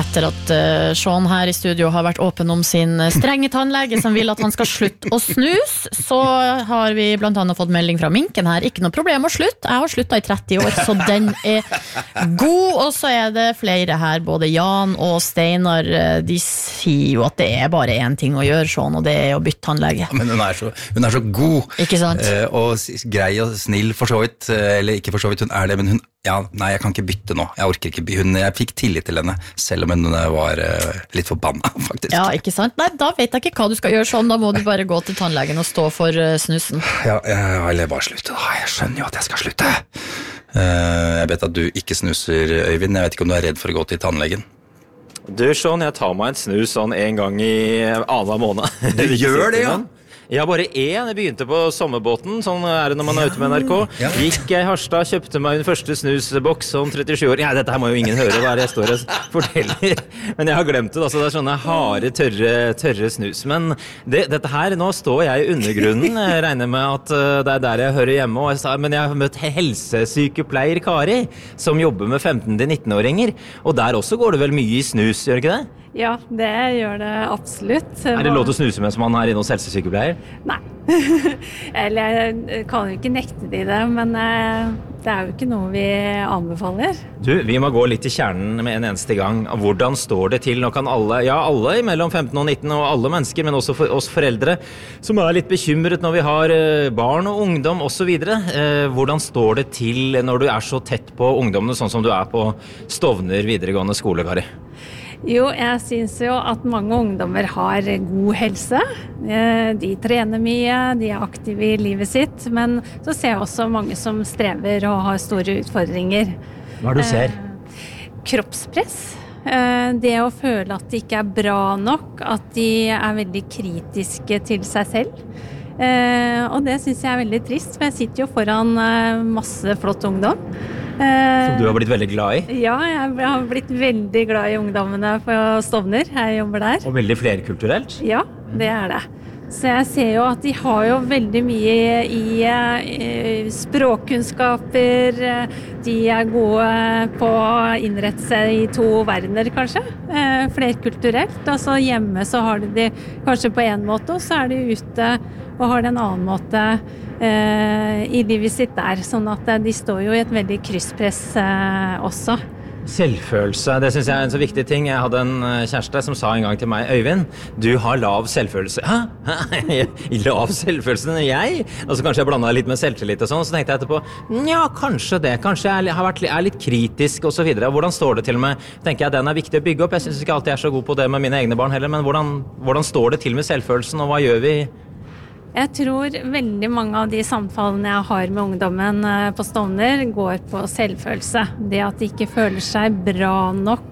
Etter at Sean her i studio har vært åpen om sin strenge tannlege som vil at han skal slutte å snus, så har vi blant annet fått melding fra Minken her. Ikke noe problem å slutte. Jeg har sluttet i 30 år, så den god. Og så det flere her, både Jan og Steinar, de sier jo at det bare en ting å gjøre, Sean, og det å bytte tannlege. Ja, men hun er så god. Ikke sant? Og grei og snill for så vidt, eller ikke for så vidt, hun det, men nei, jeg kan ikke bytte nå. Jeg orker ikke. Jeg fikk tillit til henne, selv om hun var litt forbannet, faktisk. Ja, ikke sant? Nei, da vet jeg ikke hva du skal gjøre sånn. Da må du bare gå til tannlegen og stå for snusen. Ja, eller bare slutte da. Jeg skjønner jo at jeg skal slutte. Jeg vet at du ikke snuser, Øyvind. Jeg vet ikke om du redd for å gå til tannlegen. Du, Sean, jeg tar meg en snus sånn en gang i annen måned. Du gjør det, ja? Ja, bare en. Jeg begynte på sommerbåten, sånn det når man ute med NRK. Ja. Gikk jeg i Harstad, kjøpte meg min første snusboks som 37 år. Ja, dette her må jo ingen høre hva jeg står og forteller. Men jeg har glemt det, altså. Det sånne harde, tørre snus. Men dette her, nå står jeg i undergrunnen. Jeg regner med at det der jeg hører hjemme. Men jeg har møtt helsesykepleier Kari, som jobber med 15-19-åringer. Og der også går det vel mye i snus, gjør det ikke det? Ja, det gjør det absolutt. Det lov til å snuse mens man inne hos helsesykepleier? Nei. Eller jeg kan jo ikke nekte de det, men det jo ikke noe vi anbefaler. Du, vi må gå litt til kjernen med en eneste gang. Hvordan står det til? Nå kan alle mellom 15 og 19 og alle mennesker, men også for oss foreldre, som litt bekymret når vi har barn og ungdom og så videre. Hvordan står det til når du så tett på ungdommene, sånn som du på Stovner videregående skole, Kari? Jo, jeg synes jo at mange ungdommer har god helse. De trener mye, de aktive i livet sitt, men så ser jeg også mange som strever og har store utfordringer. Hva du ser? Kroppspress. Det å føle at de ikke bra nok, at de veldig kritiske til seg selv. Og det synes jeg veldig trist, for jeg sitter jo foran masse flott ungdom. Som du har blitt veldig glad i? Ja, jeg har blitt veldig glad i ungdommene på Stovner. Jeg jobber der. Og veldig flerkulturelt? Ja, det det. Så jeg ser jo at de har jo veldig mye i språkkunnskaper. De gode på å innrette seg i 2 verdener, kanskje. Flerkulturelt. Altså hjemme så har de kanskje på en måte, og så de ute og har det en annen måte i livet sitt der. Sånn at de står jo i et veldig krysspress også. Selvfølelse, det synes jeg en så viktig ting. Jeg hadde en kjæreste som sa en gang til meg, Øyvind, du har lav selvfølelse. Hæ? Lav selvfølelse enn jeg? Og så kanskje jeg blandet litt med selvtillit og sånn, så tenkte jeg etterpå, ja, kanskje det. Kanskje jeg er litt kritisk og så videre. Hvordan står det til med, tenker jeg, den viktig å bygge opp. Jeg synes ikke alltid jeg er så god på det med mine egne barn heller, men hvordan står det til med selvfølelsen, og hva gjør vi? Jeg tror veldig mange av de samtalene jeg har med ungdommen på Stovner går på selvfølelse. Det at de ikke føler seg bra nok,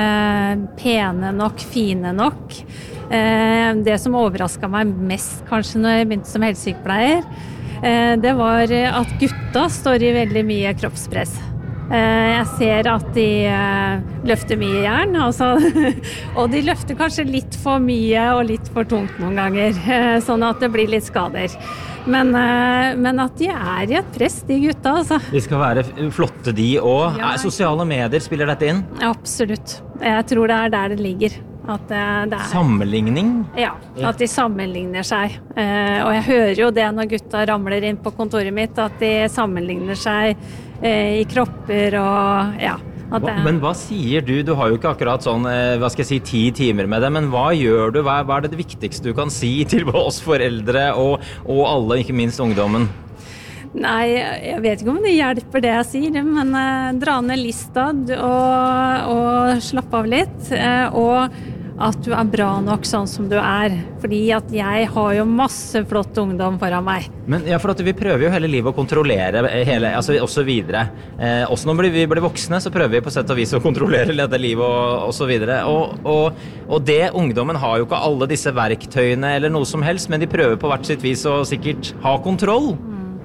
pene nok, fine nok. Det som overrasket meg mest kanskje når jeg begynte som helsesykepleier, det var at gutta står i veldig mye kroppspress. Jeg ser at de løfter mye jern, altså, og de løfter kanskje litt for mye og litt for tungt noen ganger, sånn at det blir litt skader. Men at de i et press, de gutta, altså. De skal være flotte, de også. Ja. Sosiale medier, spiller dette inn? Absolutt. Jeg tror det der det ligger. At det Sammenligning? Ja, at de sammenligner seg. Og jeg hører jo det når gutta ramler inn på kontoret mitt, at de sammenligner seg i kropper og ja. Men hva sier du? Du har jo ikke akkurat sånn, 10 timer med det, men hva gjør du? Hva det viktigste du kan si til oss foreldre og alle, ikke minst ungdommen? Nei, jeg vet ikke om det hjelper det jeg sier, men dra ned lista og slappe av litt, og at du bra nok sånn som du fordi at jeg har jo masse flott ungdom foran meg. Men ja, for at vi prøver jo hele livet å kontrollere altså, og så videre. Også når vi blir voksne, så prøver vi på sett og vis å kontrollere dette livet og så videre. Og det, ungdommen har jo ikke alle disse verktøyene eller noe som helst, men de prøver på hvert sitt vis å sikkert ha kontroll.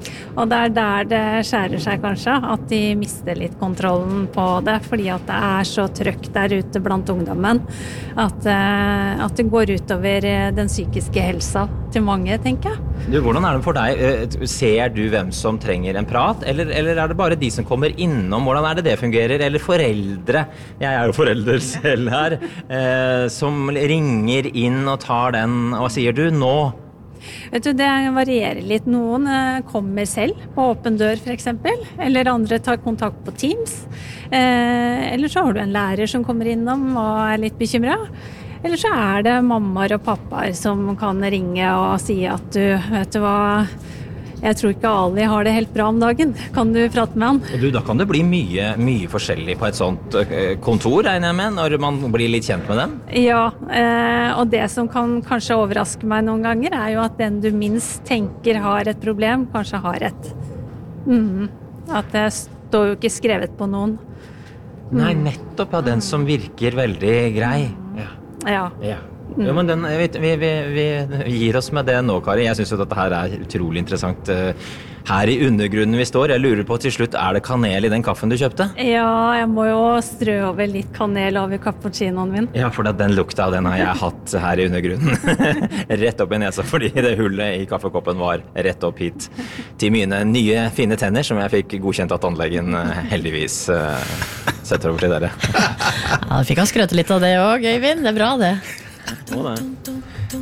Og det der det skjærer seg kanskje, at de mister litt kontrollen på det, fordi at det så trøkk der ute blant ungdommen, at det går utover den psykiske helsa til mange, tenker jeg. Du, hvordan det for deg? Ser du hvem som trenger en prat, eller det bare de som kommer innom? Hvordan det fungerer? Eller foreldre, jeg jo forelder selv her, som ringer inn og tar den, og sier du, nå? Vet du, det varierer litt. Noen kommer selv på åpen dør for eksempel, eller andre tar kontakt på Teams. Eller så har du en lærer som kommer innom og litt bekymret. Eller så det mammaer og pappaer som kan ringe og si at du, vet du hva, jeg tror ikke Ali har det helt bra om dagen. Kan du prate med han? Og du, da kan det bli mye forskjellig på et sånt kontor, regner jeg med, når man blir litt kjent med dem? Ja, og det som kan kanskje overraske meg noen ganger, jo at den du minst tenker har et problem, kanskje har et. At det står jo ikke skrevet på noen. Nei, nettopp, den som virker veldig grei. Ja. Ja, men vi gir oss med det nå, Kari. Jeg synes jo dette her utrolig interessant. Her i undergrunnen vi står, jeg lurer på til slutt, det kanel i den kaffen du kjøpte? Ja, jeg må jo strø over litt kanel over cappuccinoen min. Ja, for den lukta, den har jeg hatt her i undergrunnen. Rett opp i nesa, fordi det hullet i kaffekoppen var rett opp hit. Til mine nye, fine tenner, som jeg fikk godkjent av tannlegen, heldigvis setter over til dere. Ja, du fikk han skrøte litt av det også, Øyvind. Det bra det.